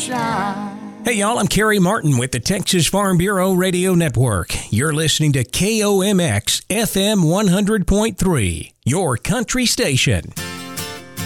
shine. Hey y'all, I'm Kerry Martin with the Texas Farm Bureau Radio Network. You're listening to KOMX FM 100.3, your country station.